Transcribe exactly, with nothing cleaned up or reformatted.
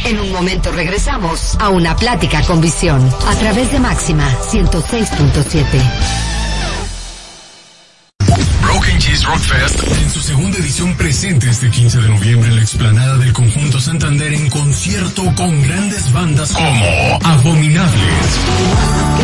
En un momento regresamos a Una Plática con Visión a través de Máxima ciento seis punto siete. Broken Cheese Rock Fest en su segunda edición presente este quince de noviembre en la explanada del Conjunto Santander en concierto con grandes bandas como Abominables,